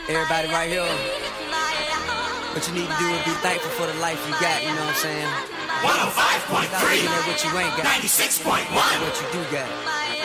Everybody right here, what you need to do is be thankful for the life you got, you know what I'm saying? 105.3, Stop looking at what you ain't got. 96.1, What you do got.